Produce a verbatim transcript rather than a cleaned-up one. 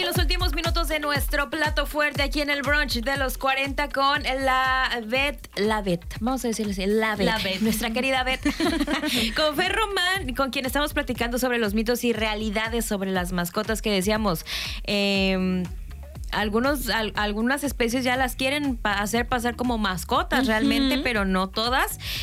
los últimos minutos de nuestro plato fuerte aquí en el brunch de los cuarenta con la Bet, la Bet, vamos a decirle así, la Bet, La Bet. nuestra querida Bet, con Fer Román, con quien estamos platicando sobre los mitos y realidades sobre las mascotas que decíamos. Eh, Algunos, al, algunas especies ya las quieren pa- hacer pasar como mascotas, uh-huh, realmente, pero no todas.